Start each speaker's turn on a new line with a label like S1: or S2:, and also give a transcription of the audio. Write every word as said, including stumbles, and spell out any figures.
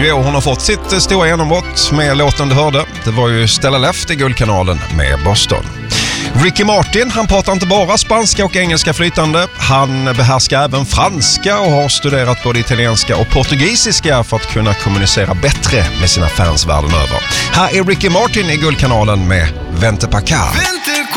S1: juli och hon har fått sitt stora genombrott med låten du hörde. Det var ju Stella Left i Guldkanalen med Boston. Ricky Martin, han pratar inte bara spanska och engelska flytande. Han behärskar även franska och har studerat både italienska och portugisiska för att kunna kommunicera bättre med sina fans världen över. Här är Ricky Martin i Guldkanalen med Vente pa' ca.